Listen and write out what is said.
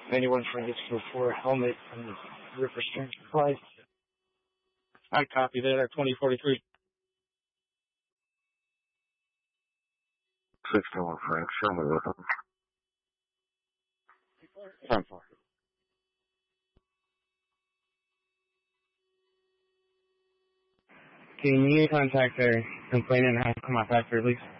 Anyone trying to get for a helmet and rip restraint supplies. I copy that, 2043. 61 Frank, show me the weapon. 10-4. Can you contact their complainant and have them come out factory, please?